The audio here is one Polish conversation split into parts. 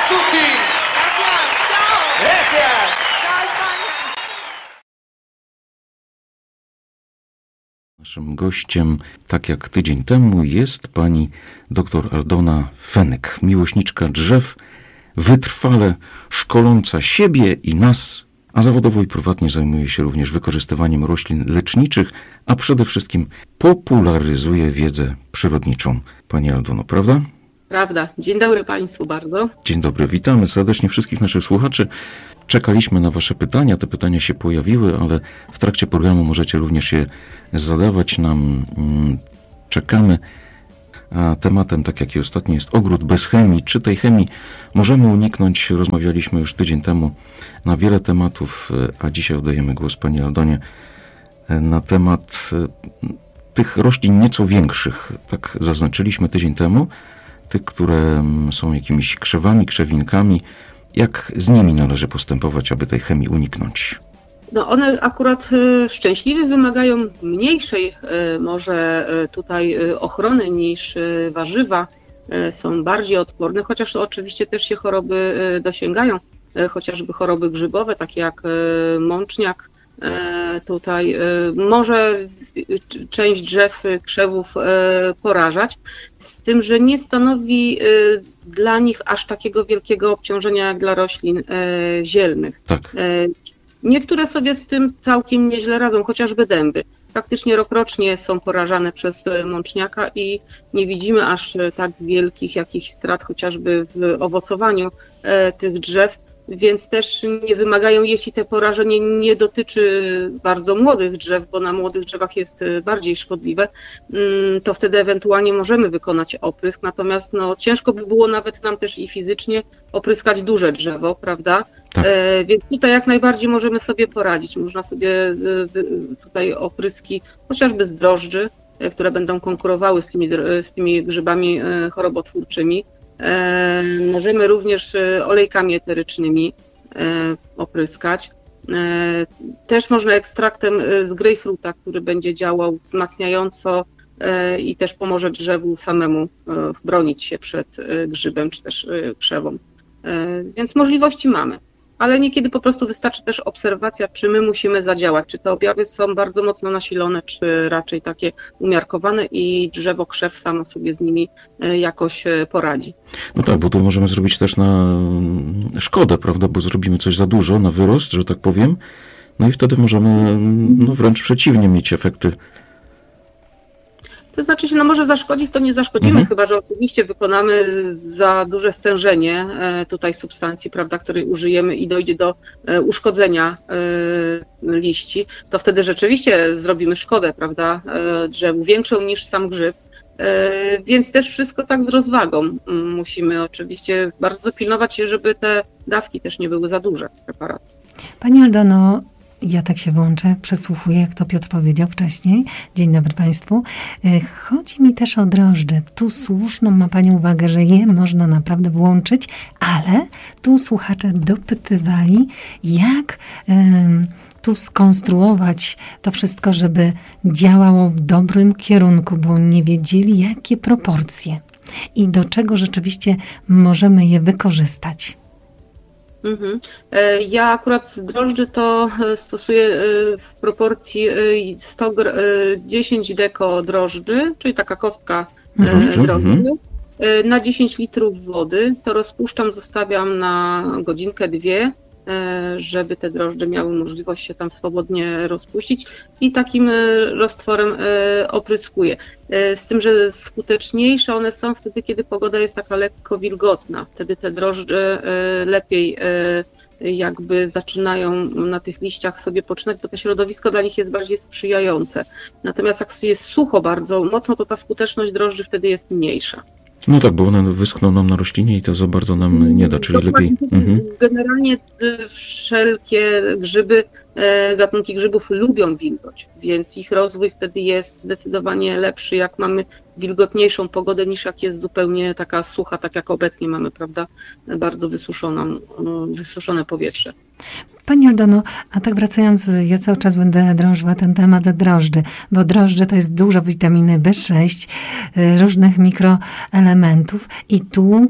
tutti! Ciao! Gracias! Ciao Spagna! Naszym gościem, tak jak tydzień temu, jest pani dr Aldona Fenyk, miłośniczka drzew, wytrwale szkoląca siebie i nas, a zawodowo i prywatnie zajmuje się również wykorzystywaniem roślin leczniczych, a przede wszystkim popularyzuje wiedzę przyrodniczą. Pani Aldono, prawda? Prawda. Dzień dobry Państwu bardzo. Dzień dobry, witamy serdecznie wszystkich naszych słuchaczy. Czekaliśmy na Wasze pytania, te pytania się pojawiły, ale w trakcie programu możecie również je zadawać nam. Czekamy. A tematem, tak jak i ostatnio, jest ogród bez chemii. Czy tej chemii możemy uniknąć? Rozmawialiśmy już tydzień temu na wiele tematów, a dzisiaj oddajemy głos pani Aldonie na temat tych roślin nieco większych. Tak zaznaczyliśmy tydzień temu. Tych, które są jakimiś krzewami, krzewinkami. Jak z nimi należy postępować, aby tej chemii uniknąć? No one akurat szczęśliwie wymagają mniejszej może tutaj ochrony niż warzywa. Są bardziej odporne, chociaż oczywiście też się choroby dosięgają, chociażby choroby grzybowe, takie jak mączniak. Tutaj może część drzew, krzewów porażać, z tym, że nie stanowi dla nich aż takiego wielkiego obciążenia jak dla roślin zielnych. Tak. Niektóre sobie z tym całkiem nieźle radzą, chociażby dęby. Praktycznie rokrocznie są porażane przez mączniaka i nie widzimy aż tak wielkich jakichś strat, chociażby w owocowaniu tych drzew, więc też nie wymagają, jeśli te porażenie nie dotyczy bardzo młodych drzew, bo na młodych drzewach jest bardziej szkodliwe, to wtedy ewentualnie możemy wykonać oprysk, natomiast no, ciężko by było nawet nam też i fizycznie opryskać duże drzewo, prawda? Tak. Więc tutaj jak najbardziej możemy sobie poradzić. Można sobie tutaj opryski chociażby z drożdży, które będą konkurowały z tymi grzybami chorobotwórczymi. Możemy również olejkami eterycznymi opryskać. Też można ekstraktem z grejpfruta, który będzie działał wzmacniająco i też pomoże drzewu samemu bronić się przed grzybem czy też krzewą. Więc możliwości mamy. Ale niekiedy po prostu wystarczy też obserwacja, czy my musimy zadziałać, czy te objawy są bardzo mocno nasilone, czy raczej takie umiarkowane i drzewo, krzew samo sobie z nimi jakoś poradzi. No tak, bo to możemy zrobić też na szkodę, prawda, bo zrobimy coś za dużo, na wyrost, że tak powiem, no i wtedy możemy wręcz przeciwnie mieć efekty. To znaczy się, no może zaszkodzić, to nie zaszkodzimy, chyba że oczywiście wykonamy za duże stężenie tutaj substancji, prawda, której użyjemy i dojdzie do uszkodzenia liści, to wtedy rzeczywiście zrobimy szkodę, prawda, drzewu, większą niż sam grzyb. Więc też wszystko tak z rozwagą. Musimy oczywiście bardzo pilnować się, żeby te dawki też nie były za duże preparatów. Pani Aldono, ja tak się włączę, przesłuchuję, jak to Piotr powiedział wcześniej. Dzień dobry Państwu. Chodzi mi też o drożdże. Tu słuszną ma Pani uwagę, że je można naprawdę włączyć, ale tu słuchacze dopytywali, jak tu skonstruować to wszystko, żeby działało w dobrym kierunku, bo nie wiedzieli, jakie proporcje i do czego rzeczywiście możemy je wykorzystać. Ja akurat z drożdży to stosuję w proporcji 10 deko drożdży, czyli taka kostka drożdży, na 10 litrów wody. To rozpuszczam, zostawiam na godzinkę, dwie, żeby te drożdże miały możliwość się tam swobodnie rozpuścić i takim roztworem opryskuję. Z tym, że skuteczniejsze one są wtedy, kiedy pogoda jest taka lekko wilgotna. Wtedy te drożdże lepiej jakby zaczynają na tych liściach sobie poczynać, bo to środowisko dla nich jest bardziej sprzyjające. Natomiast jak jest sucho bardzo mocno, to ta skuteczność drożdży wtedy jest mniejsza. No tak, bo one wyschną nam na roślinie i to za bardzo nam nie da, czyli lepiej... Generalnie wszelkie grzyby, gatunki grzybów lubią wilgoć, więc ich rozwój wtedy jest zdecydowanie lepszy, jak mamy wilgotniejszą pogodę, niż jak jest zupełnie taka sucha, tak jak obecnie mamy, prawda, bardzo wysuszone powietrze. Pani Aldono, a tak wracając, ja cały czas będę drążyła ten temat drożdży, bo drożdże to jest dużo witaminy B6, różnych mikroelementów i tu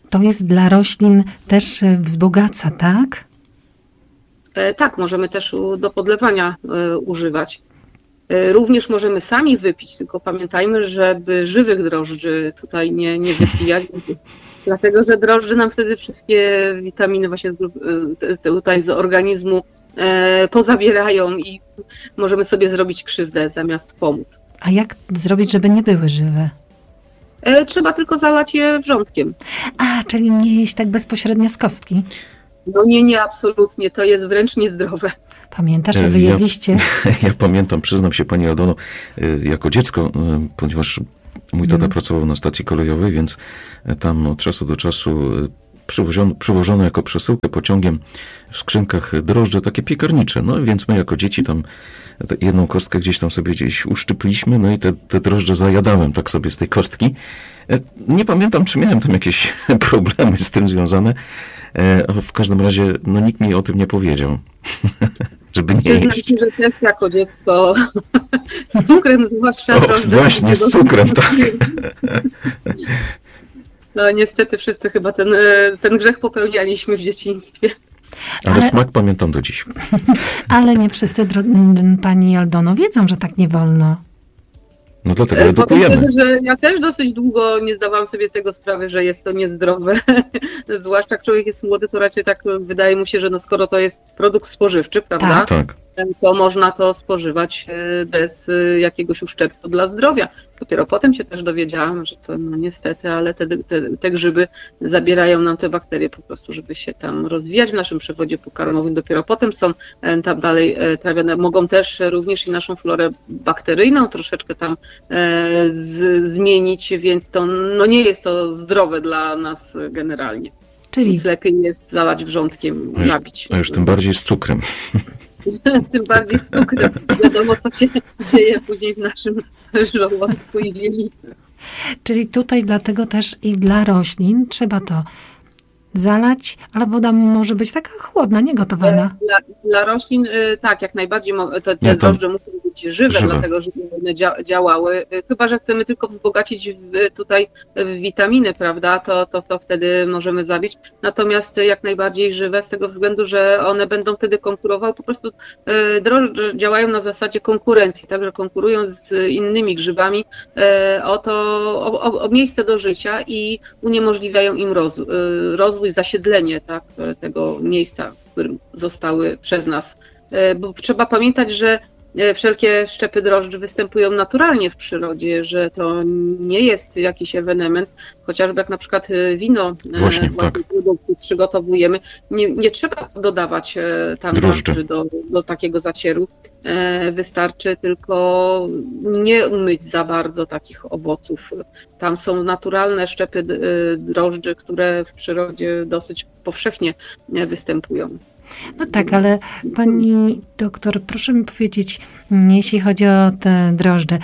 to jest dla roślin też wzbogaca, tak? Tak, możemy też do podlewania używać. Również możemy sami wypić, tylko pamiętajmy, żeby żywych drożdży tutaj nie wypijać, dlatego że drożdże nam wtedy wszystkie witaminy właśnie tutaj z organizmu pozabierają i możemy sobie zrobić krzywdę zamiast pomóc. A jak zrobić, żeby nie były żywe? Trzeba tylko zalać je wrzątkiem. A, czyli nie jeść tak bezpośrednio z kostki? No nie, absolutnie, to jest wręcz niezdrowe. Pamiętasz, wy jedliście? Ja pamiętam, przyznam się pani Aldono, jako dziecko, ponieważ mój tata pracował na stacji kolejowej, więc tam od czasu do czasu przywożono jako przesyłkę pociągiem w skrzynkach drożdże takie piekarnicze. No więc my jako dzieci tam jedną kostkę gdzieś tam sobie uszczypliśmy, no i te drożdże zajadałem tak sobie z tej kostki. Nie pamiętam, czy miałem tam jakieś problemy z tym związane. W każdym razie, no nikt mi o tym nie powiedział, żeby nie jeść. Znaczy, że też jako dziecko z cukrem zwłaszcza. Właśnie, z cukrem, tak. No niestety wszyscy chyba ten grzech popełnialiśmy w dzieciństwie. Ale smak pamiętam do dziś. Ale nie wszyscy, pani Aldono, wiedzą, że tak nie wolno. No dlatego edukujemy. Powiem szczerze, że ja też dosyć długo nie zdawałam sobie z tego sprawy, że jest to niezdrowe. Zwłaszcza jak człowiek jest młody, to raczej tak wydaje mu się, że no skoro to jest produkt spożywczy, prawda? Tak. To można to spożywać bez jakiegoś uszczerbku dla zdrowia. Dopiero potem się też dowiedziałam, że to no niestety, ale te grzyby zabierają nam te bakterie po prostu, żeby się tam rozwijać w naszym przewodzie pokarmowym. Dopiero potem są tam dalej trawione. Mogą też również i naszą florę bakteryjną troszeczkę tam zmienić, więc to no nie jest to zdrowe dla nas generalnie. Czyli więc lepiej jest zalać wrzątkiem, zabić. A już tym bardziej z cukrem. Tym bardziej z cukrem. Wiadomo, co się dzieje później w naszym żołądku i dzielnicy. Czyli tutaj dlatego też i dla roślin trzeba to zalać, ale woda może być taka chłodna, nie gotowana. Dla roślin tak, jak najbardziej te drożdże muszą być żywe, dlatego żeby one działały. Chyba że chcemy tylko wzbogacić tutaj w witaminy, prawda, to wtedy możemy zabić. Natomiast jak najbardziej żywe z tego względu, że one będą wtedy konkurowały. Po prostu drożdże działają na zasadzie konkurencji, także konkurują z innymi grzybami o miejsce do życia i uniemożliwiają im rozwój, zasiedlenie tak, tego miejsca, w którym zostały przez nas. Bo trzeba pamiętać, że wszelkie szczepy drożdży występują naturalnie w przyrodzie, że to nie jest jakiś ewenement, chociażby jak na przykład wino właśnie produkty przygotowujemy, nie trzeba dodawać tam drożdży do takiego zacieru. Wystarczy tylko nie umyć za bardzo takich owoców. Tam są naturalne szczepy drożdży, które w przyrodzie dosyć powszechnie występują. No tak, ale pani doktor, proszę mi powiedzieć, jeśli chodzi o te drożdże,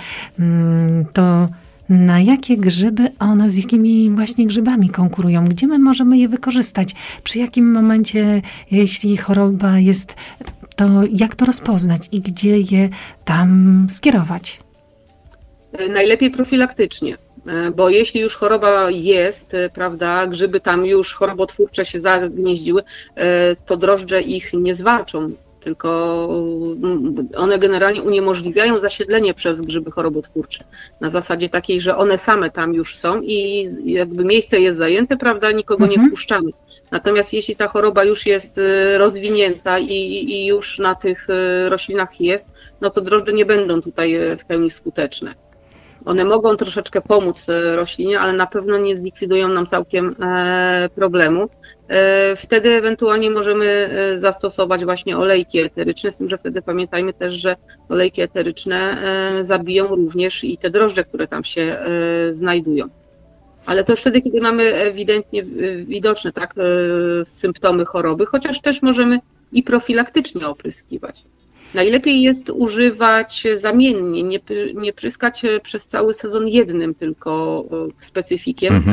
to na jakie grzyby one z jakimi właśnie grzybami konkurują? Gdzie my możemy je wykorzystać? Przy jakim momencie, jeśli choroba jest, to jak to rozpoznać i gdzie je tam skierować? Najlepiej profilaktycznie. Bo jeśli już choroba jest, prawda, grzyby tam już chorobotwórcze się zagnieździły, to drożdże ich nie zwalczą, tylko one generalnie uniemożliwiają zasiedlenie przez grzyby chorobotwórcze. Na zasadzie takiej, że one same tam już są i jakby miejsce jest zajęte, prawda, nikogo nie wpuszczamy. Natomiast jeśli ta choroba już jest rozwinięta i już na tych roślinach jest, no to drożdże nie będą tutaj w pełni skuteczne. One mogą troszeczkę pomóc roślinie, ale na pewno nie zlikwidują nam całkiem problemu. Wtedy ewentualnie możemy zastosować właśnie olejki eteryczne, z tym, że wtedy pamiętajmy też, że olejki eteryczne zabiją również i te drożdże, które tam się znajdują. Ale to wtedy, kiedy mamy ewidentnie widoczne tak, symptomy choroby, chociaż też możemy i profilaktycznie opryskiwać. Najlepiej jest używać zamiennie, nie pryskać przez cały sezon jednym tylko specyfikiem,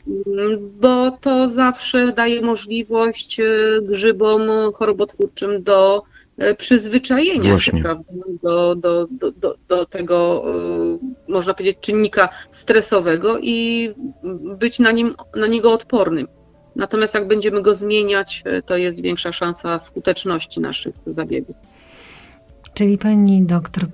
bo to zawsze daje możliwość grzybom chorobotwórczym do przyzwyczajenia się, prawda, do tego, można powiedzieć, czynnika stresowego i być na niego odpornym. Natomiast jak będziemy go zmieniać, to jest większa szansa skuteczności naszych zabiegów. Czyli pani doktor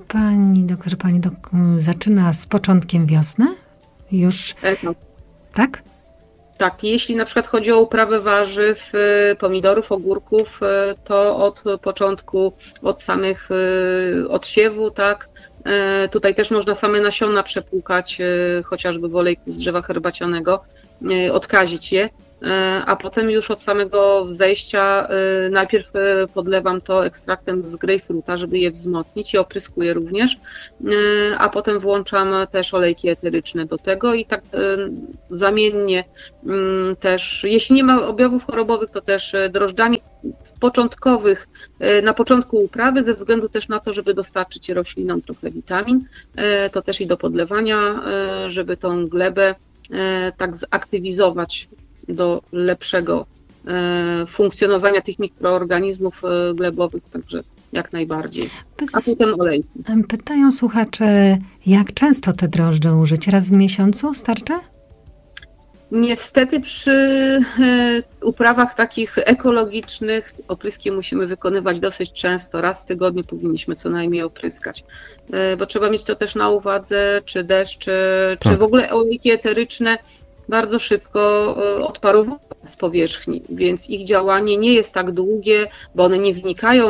zaczyna z początkiem wiosny? Już, tak? Tak, jeśli na przykład chodzi o uprawę warzyw, pomidorów, ogórków, to od początku, od samych odsiewu, tak. Tutaj też można same nasiona przepłukać, chociażby w olejku z drzewa herbacianego, odkazić je, a potem już od samego zejścia najpierw podlewam to ekstraktem z grejpfruta, żeby je wzmocnić i opryskuję również, a potem włączam też olejki eteryczne do tego i tak zamiennie też, jeśli nie ma objawów chorobowych, to też drożdżami początkowych, na początku uprawy, ze względu też na to, żeby dostarczyć roślinom trochę witamin, to też i do podlewania, żeby tą glebę tak zaktywizować do lepszego funkcjonowania tych mikroorganizmów glebowych, także jak najbardziej. A potem olejki. Pytają słuchacze, jak często te drożdże użyć? Raz w miesiącu starczy? Niestety przy uprawach takich ekologicznych opryski musimy wykonywać dosyć często. Raz w tygodniu powinniśmy co najmniej opryskać. Bo trzeba mieć to też na uwadze, czy deszcz, czy w ogóle olejki eteryczne bardzo szybko odparowują z powierzchni, więc ich działanie nie jest tak długie, bo one nie wnikają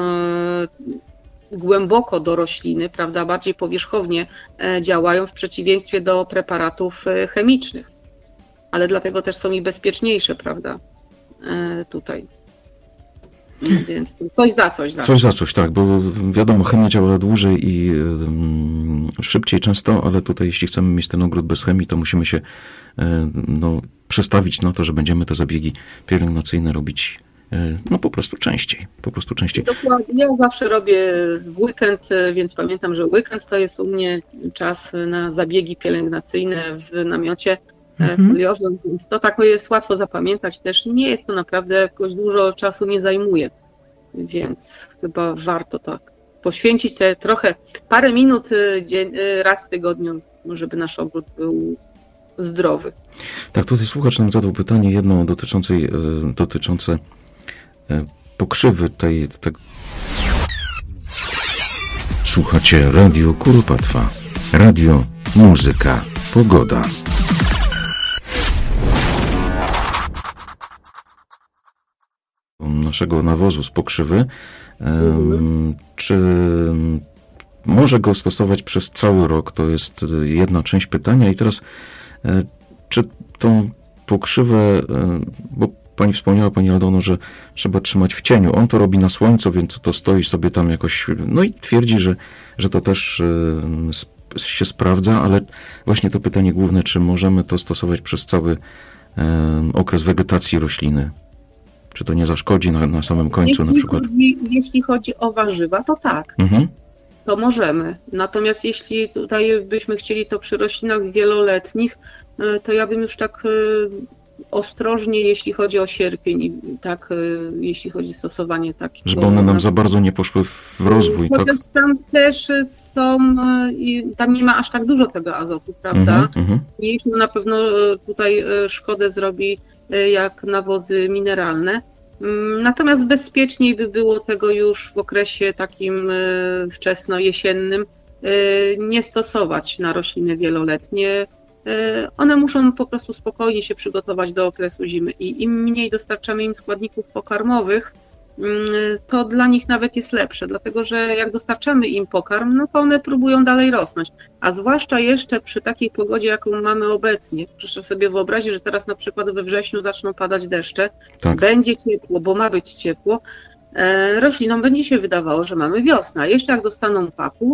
głęboko do rośliny, prawda, bardziej powierzchownie działają w przeciwieństwie do preparatów chemicznych. Ale dlatego też są i bezpieczniejsze, prawda, tutaj. Więc coś za coś. Coś za coś, tak, bo wiadomo, chemia działa dłużej i szybciej często, ale tutaj jeśli chcemy mieć ten ogród bez chemii, to musimy się przestawić na to, że będziemy te zabiegi pielęgnacyjne robić po prostu częściej. Dokładnie, ja zawsze robię w weekend, więc pamiętam, że weekend to jest u mnie czas na zabiegi pielęgnacyjne w namiocie foliowym, więc to tak jest łatwo zapamiętać też. Nie jest to naprawdę jakoś dużo czasu nie zajmuje, więc chyba warto tak poświęcić te trochę, parę minut raz w tygodniu, żeby nasz ogród był zdrowy. Tak, tutaj słuchacz nam zadał pytanie jedno dotyczące pokrzywy tej. Słuchacie Radio Kuropatwa. Radio, muzyka, pogoda. Naszego nawozu z pokrzywy. Czy może go stosować przez cały rok? To jest jedna część pytania. I teraz, czy tą pokrzywę, bo pani wspomniała, pani Aldono, że trzeba trzymać w cieniu. On to robi na słońcu, więc to stoi sobie tam jakoś, i twierdzi, że to też się sprawdza, ale właśnie to pytanie główne, czy możemy to stosować przez cały okres wegetacji rośliny? Czy to nie zaszkodzi na samym końcu na przykład? Jeśli chodzi o warzywa, to tak. To możemy. Natomiast jeśli tutaj byśmy chcieli to przy roślinach wieloletnich, to ja bym już tak ostrożnie, jeśli chodzi o sierpień, tak, jeśli chodzi o stosowanie takiego. Żeby one nam za bardzo nie poszły w rozwój. Chociaż tam też są, tam nie ma aż tak dużo tego azotu, prawda? Jeśli na pewno tutaj szkodę zrobi jak nawozy mineralne. Natomiast bezpieczniej by było tego już w okresie takim wczesno-jesiennym nie stosować na rośliny wieloletnie. One muszą po prostu spokojnie się przygotować do okresu zimy i im mniej dostarczamy im składników pokarmowych, to dla nich nawet jest lepsze, dlatego że jak dostarczamy im pokarm, no to one próbują dalej rosnąć, a zwłaszcza jeszcze przy takiej pogodzie, jaką mamy obecnie. Proszę sobie wyobrazić, że teraz na przykład we wrześniu zaczną padać deszcze, będzie ciepło, bo ma być ciepło, roślinom będzie się wydawało, że mamy wiosnę, a jeszcze jak dostaną papu,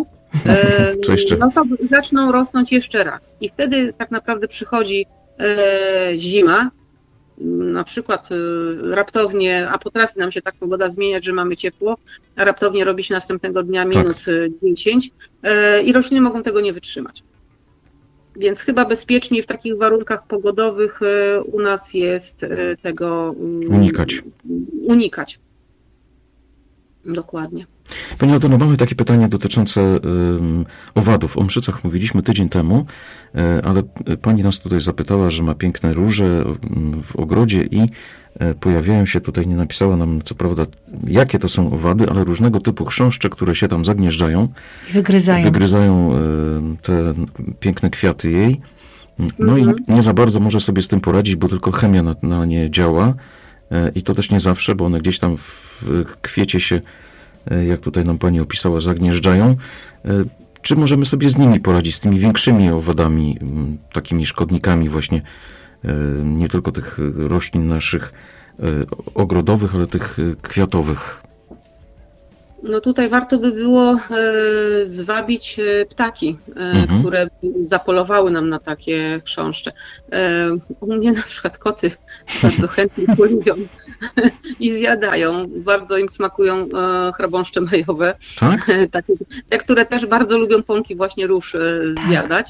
no to zaczną rosnąć jeszcze raz i wtedy tak naprawdę przychodzi zima, na przykład raptownie, a potrafi nam się tak pogoda zmieniać, że mamy ciepło, a raptownie robi się następnego dnia minus 10 i rośliny mogą tego nie wytrzymać. Więc chyba bezpieczniej w takich warunkach pogodowych u nas jest tego unikać. Dokładnie. Pani Aldono, mamy takie pytanie dotyczące owadów. O mszycach mówiliśmy tydzień temu, ale pani nas tutaj zapytała, że ma piękne róże w ogrodzie i pojawiają się, tutaj nie napisała nam co prawda jakie to są owady, ale różnego typu chrząszcze, które się tam zagnieżdżają. Wygryzają te piękne kwiaty jej. No i nie za bardzo może sobie z tym poradzić, bo tylko chemia na nie działa. I to też nie zawsze, bo one gdzieś tam w kwiecie się, jak tutaj nam pani opisała, zagnieżdżają. Czy możemy sobie z nimi poradzić, z tymi większymi owadami, takimi szkodnikami właśnie, nie tylko tych roślin naszych ogrodowych, ale tych kwiatowych? No tutaj warto by było zwabić ptaki, które zapolowały nam na takie chrząszcze. U mnie na przykład koty bardzo chętnie polubią i zjadają. Bardzo im smakują chrabąszcze majowe, Tak? te, które też bardzo lubią pąki właśnie róż zjadać.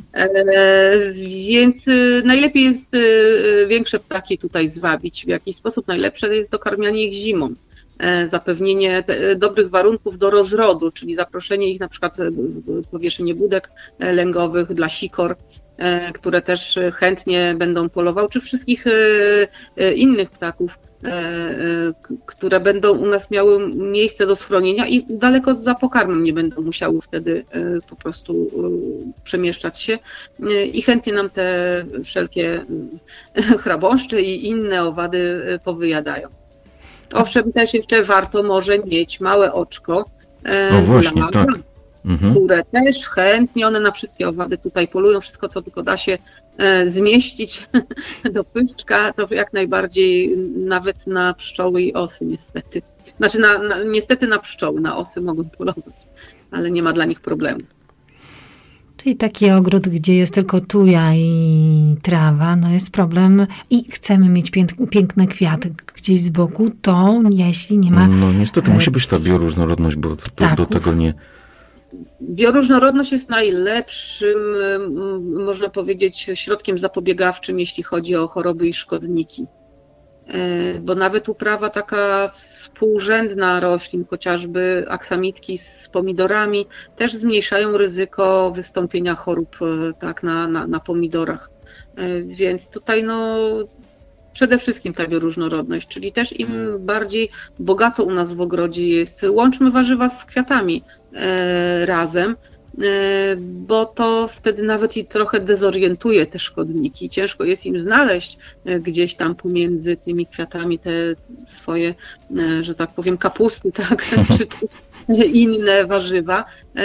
Więc najlepiej jest większe ptaki tutaj zwabić. W jakiś sposób najlepsze jest dokarmianie ich zimą. Zapewnienie dobrych warunków do rozrodu, czyli zaproszenie ich na przykład powieszenie budek lęgowych dla sikor, które też chętnie będą polowały, czy wszystkich innych ptaków, które będą u nas miały miejsce do schronienia i daleko za pokarmem nie będą musiały wtedy po prostu przemieszczać się i chętnie nam te wszelkie chrabąszcze i inne owady powyjadają. Owszem, też jeszcze warto może mieć małe oczko, właśnie, tak. Które też chętnie, one na wszystkie owady tutaj polują, wszystko co tylko da się zmieścić do pyszczka, to jak najbardziej nawet na pszczoły i osy niestety. Znaczy niestety na pszczoły, na osy mogą polować, ale nie ma dla nich problemu. Czyli taki ogród, gdzie jest tylko tuja i trawa, no jest problem i chcemy mieć piękne kwiaty gdzieś z boku, to jeśli nie ma... No niestety musi być ta bioróżnorodność, bo do tego nie... Bioróżnorodność jest najlepszym, można powiedzieć, środkiem zapobiegawczym, jeśli chodzi o choroby i szkodniki. Bo nawet uprawa taka współrzędna roślin, chociażby aksamitki z pomidorami, też zmniejszają ryzyko wystąpienia chorób tak, na pomidorach. Więc tutaj przede wszystkim ta bioróżnorodność, czyli też im bardziej bogato u nas w ogrodzie jest, łączmy warzywa z kwiatami razem, bo to wtedy nawet i trochę dezorientuje te szkodniki. Ciężko jest im znaleźć gdzieś tam pomiędzy tymi kwiatami te swoje, że tak powiem, kapusty, tak, czy inne warzywa.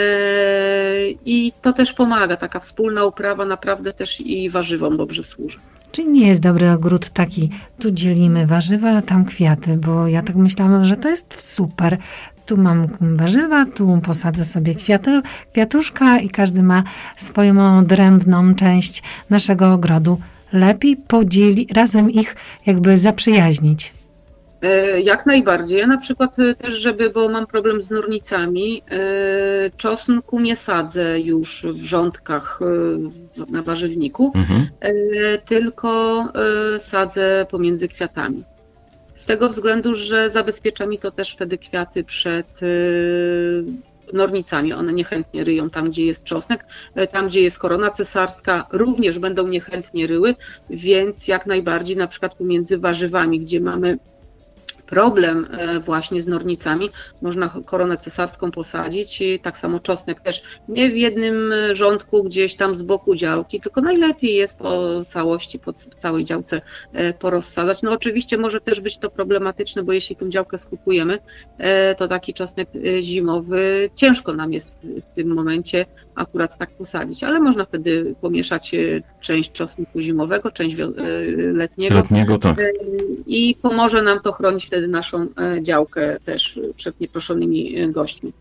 I to też pomaga, taka wspólna uprawa naprawdę też i warzywom dobrze służy. Czyli nie jest dobry ogród taki, tu dzielimy warzywa, a tam kwiaty, bo ja tak myślałam, że to jest super. Tu mam warzywa, tu posadzę sobie kwiatuszka i każdy ma swoją odrębną część naszego ogrodu. Lepiej razem ich jakby zaprzyjaźnić. Jak najbardziej. Ja na przykład też, bo mam problem z nornicami, czosnku nie sadzę już w rządkach na warzywniku, tylko sadzę pomiędzy kwiatami. Z tego względu, że zabezpiecza mi to też wtedy kwiaty przed nornicami. One niechętnie ryją tam, gdzie jest czosnek, tam, gdzie jest korona cesarska, również będą niechętnie ryły, więc jak najbardziej na przykład pomiędzy warzywami, gdzie mamy problem właśnie z nornicami, można koronę cesarską posadzić, tak samo czosnek też nie w jednym rządku gdzieś tam z boku działki, tylko najlepiej jest po całości, po całej działce porozsadzać. No oczywiście może też być to problematyczne, bo jeśli tą działkę skupujemy, to taki czosnek zimowy ciężko nam jest w tym momencie akurat tak posadzić, ale można wtedy pomieszać część czosnku zimowego, część letniego tak. I pomoże nam to chronić wtedy naszą działkę też przed nieproszonymi gośćmi.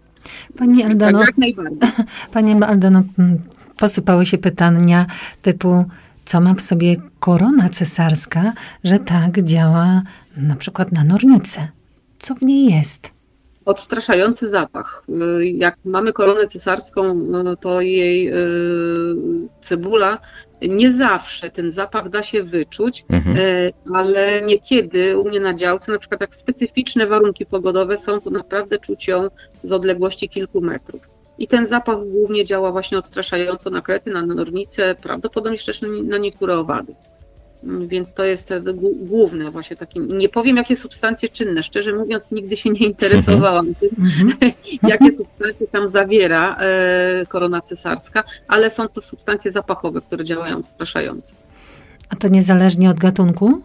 Pani Aldono, posypały się pytania typu, co ma w sobie korona cesarska, że tak działa na przykład na nornicę. Co w niej jest? Odstraszający zapach. Jak mamy koronę cesarską, to jej cebula Nie zawsze ten zapach da się wyczuć, ale niekiedy u mnie na działce, na przykład tak specyficzne warunki pogodowe są, to naprawdę czuć ją z odległości kilku metrów. I ten zapach głównie działa właśnie odstraszająco na krety, na nornice, prawdopodobnie też na niektóre owady. Więc to jest główne właśnie takie, nie powiem jakie substancje czynne, szczerze mówiąc nigdy się nie interesowałam tym, jakie substancje tam zawiera korona cesarska, ale są to substancje zapachowe, które działają odstraszająco. A to niezależnie od gatunku?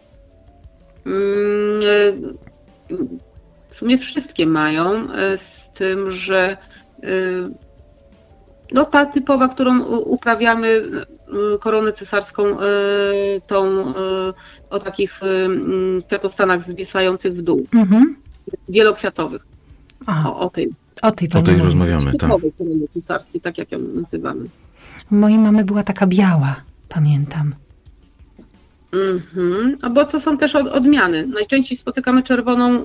W sumie wszystkie mają, z tym, że no ta typowa, którą uprawiamy, koronę cesarską, tą o takich kwiatostanach zwisających w dół, wielokwiatowych. O tej rozmawiamy, tak. Typowej korony cesarskiej, tak jak ją nazywamy. U mojej mamy była taka biała, pamiętam. Bo to są też odmiany. Najczęściej spotykamy czerwoną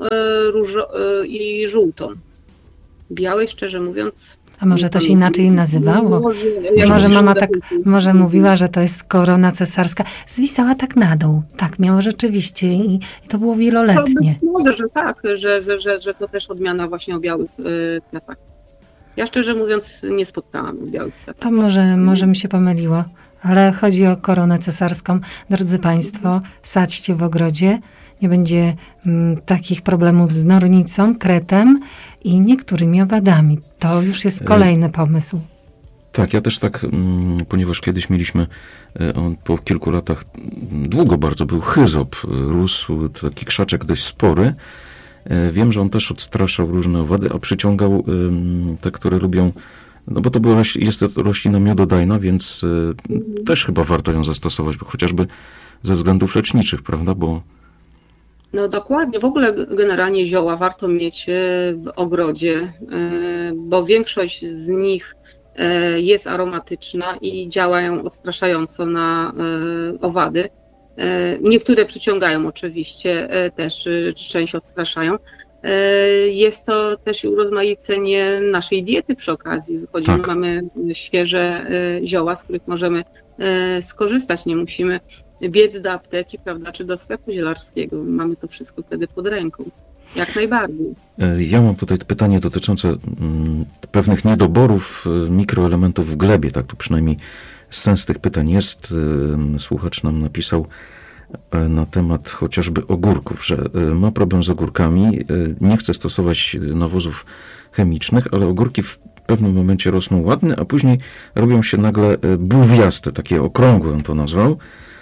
i żółtą. Białej, szczerze mówiąc... A może to się inaczej nazywało? Może mama tak mówiła, że to jest korona cesarska. Zwisała tak na dół. Tak, miała rzeczywiście i to było wieloletnie. To być może, że tak, że to też odmiana właśnie o białych kwiatach. Ja szczerze mówiąc nie spotkałam białych kwiatów. To może mi się pomyliło, ale chodzi o koronę cesarską. Drodzy Państwo, sadźcie w ogrodzie. Nie będzie takich problemów z nornicą, kretem i niektórymi owadami. To już jest kolejny pomysł. Tak, ja też tak, ponieważ kiedyś mieliśmy, po kilku latach, długo bardzo był chyzop, rósł taki krzaczek dość spory. Wiem, że on też odstraszał różne owady, a przyciągał te, które lubią, no bo jest to roślina miododajna, więc też chyba warto ją zastosować, bo chociażby ze względów leczniczych, prawda, bo... No dokładnie, w ogóle generalnie zioła warto mieć w ogrodzie, bo większość z nich jest aromatyczna i działają odstraszająco na owady. Niektóre przyciągają oczywiście, też część odstraszają. Jest to też urozmaicenie naszej diety przy okazji. Wychodzimy, tak. Mamy świeże zioła, z których możemy skorzystać. Nie musimy biec do apteki, prawda, czy do sklepu zielarskiego. Mamy to wszystko wtedy pod ręką. Jak najbardziej. Ja mam tutaj pytanie dotyczące pewnych niedoborów mikroelementów w glebie. Tak, tu przynajmniej sens tych pytań jest. Słuchacz nam napisał na temat chociażby ogórków, że ma problem z ogórkami, nie chce stosować nawozów chemicznych, ale ogórki w pewnym momencie rosną ładne, a później robią się nagle bułwiaste, takie okrągłe on to nazwał.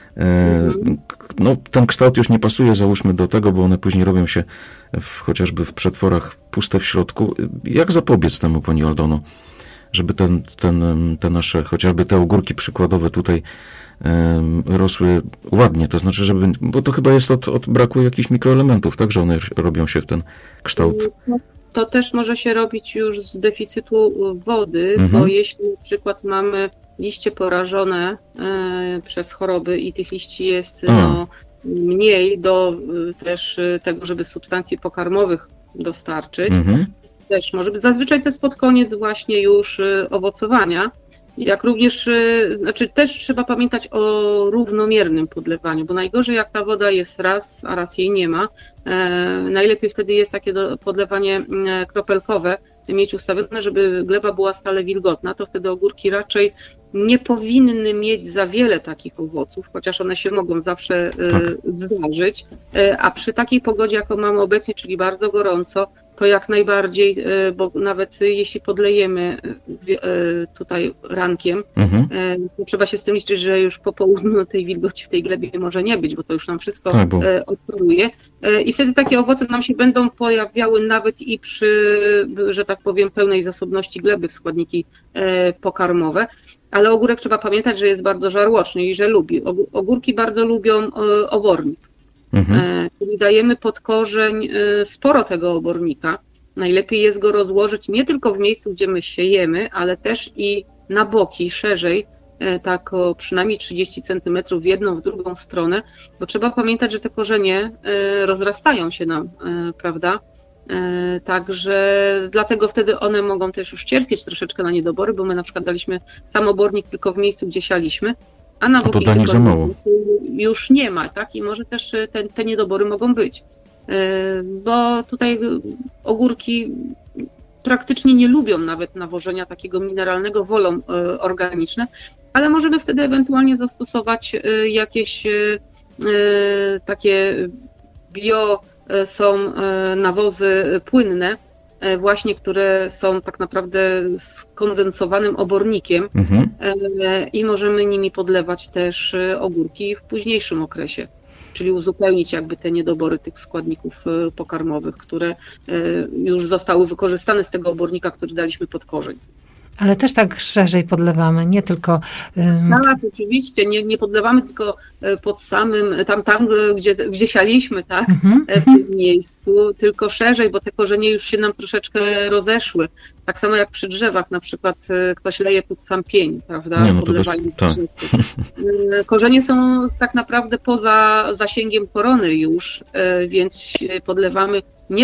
No, ten kształt już nie pasuje, załóżmy, do tego, bo one później robią się chociażby w przetworach puste w środku. Jak zapobiec temu, pani Aldono, żeby te nasze, chociażby te ogórki przykładowe tutaj rosły ładnie, to znaczy, bo to chyba jest od braku jakichś mikroelementów, tak, że one robią się w ten kształt. To też może się robić już z deficytu wody, bo jeśli na przykład mamy liście porażone przez choroby i tych liści jest mniej do też tego, żeby substancji pokarmowych dostarczyć, też może być. Zazwyczaj to jest pod koniec właśnie już owocowania. Jak również, też trzeba pamiętać o równomiernym podlewaniu, bo najgorzej jak ta woda jest raz, a raz jej nie ma. Najlepiej wtedy jest takie podlewanie kropelkowe, mieć ustawione, żeby gleba była stale wilgotna, to wtedy ogórki raczej nie powinny mieć za wiele takich owoców, chociaż one się mogą zawsze zdarzyć, a przy takiej pogodzie, jaką mamy obecnie, czyli bardzo gorąco, to jak najbardziej, bo nawet jeśli podlejemy tutaj rankiem, to trzeba się z tym liczyć, że już po południu tej wilgoci w tej glebie może nie być, bo to już nam wszystko odparuje. I wtedy takie owoce nam się będą pojawiały nawet i przy, że tak powiem, pełnej zasobności gleby w składniki pokarmowe. Ale ogórek trzeba pamiętać, że jest bardzo żarłoczny i że lubi. Ogórki bardzo lubią obornik. Czyli dajemy pod korzeń sporo tego obornika. Najlepiej jest go rozłożyć nie tylko w miejscu, gdzie my siejemy, ale też i na boki, szerzej, tak o przynajmniej 30 cm w jedną, w drugą stronę, bo trzeba pamiętać, że te korzenie rozrastają się nam, prawda? Także dlatego wtedy one mogą też już cierpieć troszeczkę na niedobory, bo my na przykład daliśmy sam obornik tylko w miejscu, gdzie sialiśmy, a na to boki dla nich za mało. już nie ma, tak? I może też te niedobory mogą być. Bo tutaj ogórki praktycznie nie lubią nawet nawożenia takiego mineralnego, wolą organiczne, ale możemy wtedy ewentualnie zastosować jakieś takie są nawozy płynne, właśnie, które są tak naprawdę skondensowanym obornikiem i możemy nimi podlewać też ogórki w późniejszym okresie, czyli uzupełnić jakby te niedobory tych składników pokarmowych, które już zostały wykorzystane z tego obornika, który daliśmy pod korzeń. Ale też tak szerzej podlewamy, nie tylko... Tak, oczywiście, nie podlewamy tylko pod samym, tam gdzie sialiśmy, tak, w tym miejscu, tylko szerzej, bo te korzenie już się nam troszeczkę rozeszły. Tak samo jak przy drzewach, na przykład ktoś leje pod sam pień, prawda, podlewając drzewko. Korzenie są tak naprawdę poza zasięgiem korony już, więc podlewamy